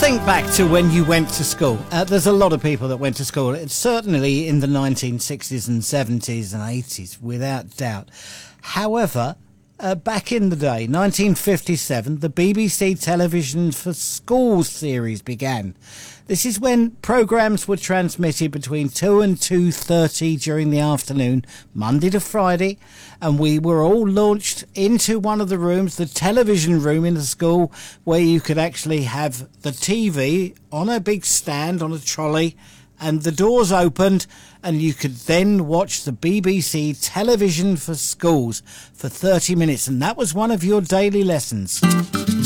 Think back to when you went to school. There's a lot of people that went to school. It's certainly in the 1960s and 70s and 80s, without doubt. However, back in the day, 1957, the BBC Television for Schools series began. This is when programmes were transmitted between 2 and 2:30 during the afternoon, Monday to Friday, and we were all launched into one of the rooms, the television room in the school, where you could actually have the TV on a big stand, on a trolley, and the doors opened, and you could then watch the BBC Television for Schools for 30 minutes, and that was one of your daily lessons.